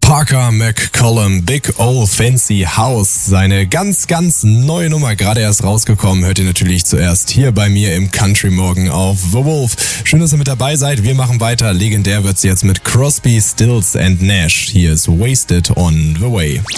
Parker McCollum, Big Old Fancy House, seine ganz, ganz neue Nummer, gerade erst rausgekommen, hört ihr natürlich zuerst hier bei mir im Country Morgen auf The Wolf. Schön, dass ihr mit dabei seid, wir machen weiter, legendär wird's jetzt mit Crosby, Stills and Nash. Hier ist Wasted on the Way.